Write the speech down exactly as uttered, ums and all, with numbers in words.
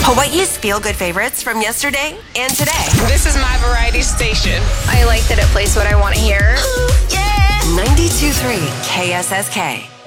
Hawaii's feel-good favorites from yesterday and today. This is my variety station. I like that it plays what I want to hear. Yeah! ninety-two point three K S S K.